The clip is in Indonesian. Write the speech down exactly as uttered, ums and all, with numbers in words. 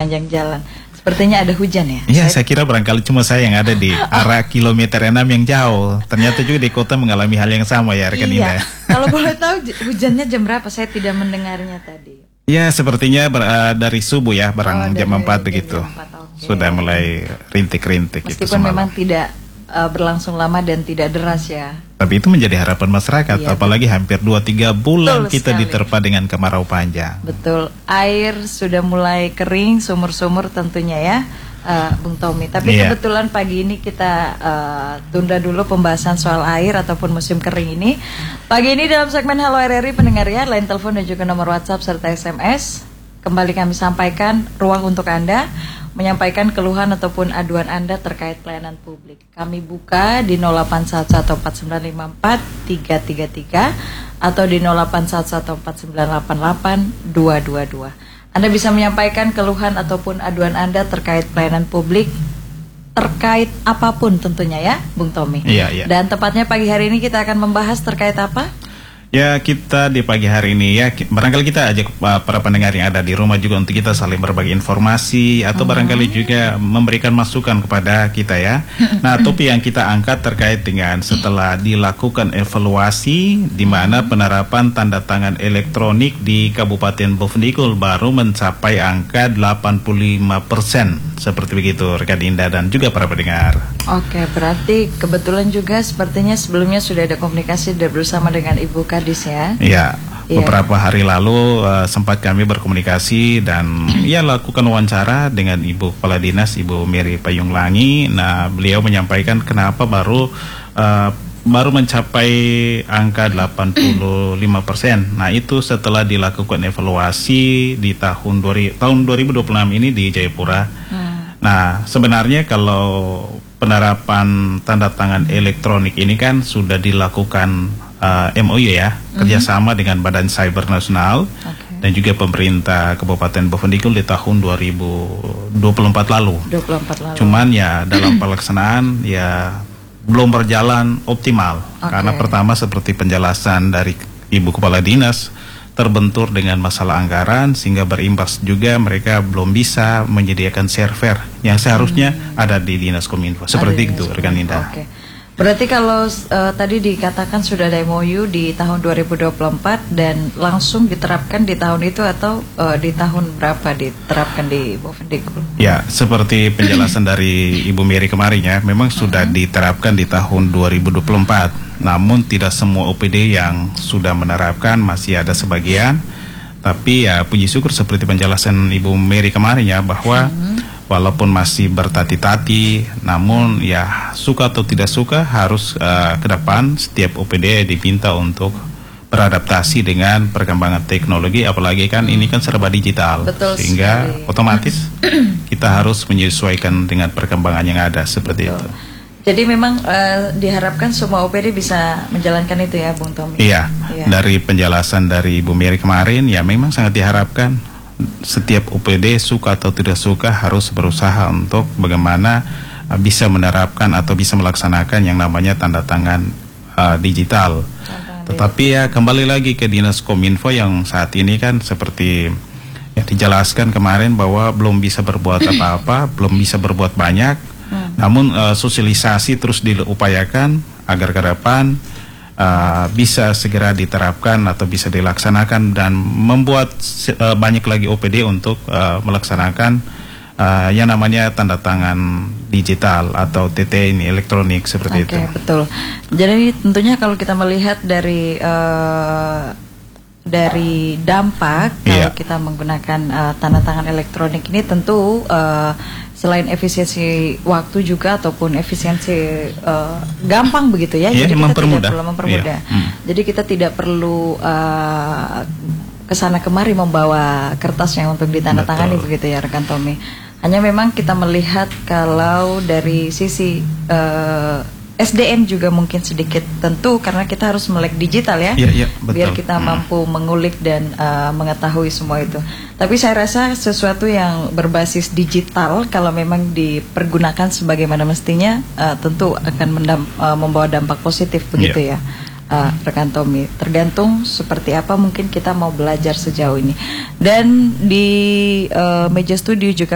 sepanjang jalan. Sepertinya ada hujan ya? Iya, saya... saya kira barangkali cuma saya yang ada di arah kilometer enam yang jauh. Ternyata juga di kota mengalami hal yang sama ya, rekan iya. Indah. Kalau boleh tahu hujannya jam berapa? Saya tidak mendengarnya tadi. Ya, sepertinya ber, uh, dari subuh ya, barang oh, jam empat begitu. Jam empat, okay. Sudah mulai rintik-rintik. Meskipun itu memang tidak uh, berlangsung lama dan tidak deras ya. Tapi itu menjadi harapan masyarakat, iya, apalagi hampir dua tiga bulan betul kita sekali. Diterpa dengan kemarau panjang. Betul, air sudah mulai kering, sumur-sumur tentunya ya, uh, Bung Tommy. Tapi iya. kebetulan pagi ini kita uh, tunda dulu pembahasan soal air ataupun musim kering ini. Pagi ini dalam segmen Halo R R I pendengar ya, line telepon dan juga nomor WhatsApp serta S M S. Kembali kami sampaikan ruang untuk Anda menyampaikan keluhan ataupun aduan Anda terkait pelayanan publik. Kami buka di nol delapan satu satu empat sembilan lima empat tiga tiga tiga atau di nol delapan satu satu empat sembilan delapan delapan dua dua dua. Anda bisa menyampaikan keluhan ataupun aduan Anda terkait pelayanan publik, terkait apapun tentunya ya, Bung Tommy. Iya, iya. Dan tepatnya pagi hari ini kita akan membahas terkait apa? Ya, kita di pagi hari ini ya, barangkali kita ajak uh, para pendengar yang ada di rumah juga untuk kita saling berbagi informasi atau hmm. barangkali juga memberikan masukan kepada kita ya. Nah, topik yang kita angkat terkait dengan setelah dilakukan evaluasi di mana penerapan tanda tangan elektronik di Kabupaten Bovendigul baru mencapai angka delapan puluh lima persen. Seperti begitu rekan Indah dan juga para pendengar. Oke, berarti kebetulan juga sepertinya sebelumnya sudah ada komunikasi bersama dengan Ibu Kadis ya? Iya, ya. Beberapa hari lalu uh, sempat kami berkomunikasi dan ya lakukan wawancara dengan Ibu Kepala Dinas, Ibu Mary Payunglangi. Nah, beliau menyampaikan kenapa baru uh, baru mencapai angka delapan puluh lima persen. Nah, itu setelah dilakukan evaluasi di tahun dua ribu dua puluh enam ini di Jayapura. Hmm. Nah, sebenarnya kalau penerapan tanda tangan elektronik ini kan sudah dilakukan uh, M O U ya, mm-hmm. kerjasama dengan Badan Cyber Nasional okay. dan juga pemerintah Kabupaten Bovendigul di tahun dua ribu dua puluh empat lalu. dua puluh empat lalu. Cuman ya dalam pelaksanaan ya belum berjalan optimal okay. karena pertama seperti penjelasan dari Ibu Kepala Dinas terbentur dengan masalah anggaran sehingga berimbas juga mereka belum bisa menyediakan server yang seharusnya hmm. ada di Dinas Kominfo. Seperti itu rekan Indah. Okay. Berarti kalau uh, tadi dikatakan sudah ada M O U di tahun dua ribu dua puluh empat dan langsung diterapkan di tahun itu atau uh, di tahun berapa diterapkan di Bovendigul? Ya, seperti penjelasan dari Ibu Mary kemarin ya, memang sudah uh-huh. diterapkan di tahun dua ribu dua puluh empat. Namun tidak semua O P D yang sudah menerapkan, masih ada sebagian. Tapi ya puji syukur seperti penjelasan Ibu Mary kemarin ya, bahwa hmm. walaupun masih bertati-tati, namun ya suka atau tidak suka harus uh, ke depan setiap O P D diminta untuk beradaptasi dengan perkembangan teknologi, apalagi kan ini kan serba digital. Betul sehingga sekali. Otomatis kita harus menyesuaikan dengan perkembangan yang ada seperti Betul. Itu. Jadi memang uh, diharapkan semua O P D bisa menjalankan itu ya, Bung Tommy. Iya, iya. Dari penjelasan dari Ibu Mary kemarin, ya memang sangat diharapkan setiap O P D suka atau tidak suka harus berusaha untuk bagaimana uh, bisa menerapkan atau bisa melaksanakan yang namanya tanda tangan uh, digital. Tanda Tetapi ya kembali lagi ke Dinas Kominfo yang saat ini kan seperti yang dijelaskan kemarin bahwa belum bisa berbuat apa-apa, belum bisa berbuat banyak. Hmm. Namun uh, sosialisasi terus diupayakan agar ke depan uh, bisa segera diterapkan atau bisa dilaksanakan dan membuat uh, banyak lagi O P D untuk uh, melaksanakan uh, yang namanya tanda tangan digital atau T T ini elektronik seperti okay, itu. Oke, betul. Jadi tentunya kalau kita melihat dari uh, dari dampak yeah. kalau kita menggunakan uh, tanda tangan elektronik ini tentu uh, selain efisiensi waktu juga ataupun efisiensi uh, gampang begitu ya, yeah, jadi kita mempermudah. tidak perlu mempermudah. Yeah. Hmm. Jadi kita tidak perlu uh, kesana kemari membawa kertasnya untuk ditandatangani begitu ya rekan Tommy. Hanya memang kita melihat kalau dari sisi uh, S D M juga mungkin sedikit tentu karena kita harus melek digital ya, yeah, yeah, betul. biar kita hmm. mampu mengulik dan uh, mengetahui semua itu. Tapi saya rasa sesuatu yang berbasis digital kalau memang dipergunakan sebagaimana mestinya uh, tentu akan mendam, uh, membawa dampak positif begitu yeah. ya, uh, rekan Tommy. Tergantung seperti apa mungkin kita mau belajar sejauh ini. Dan di uh, meja studio juga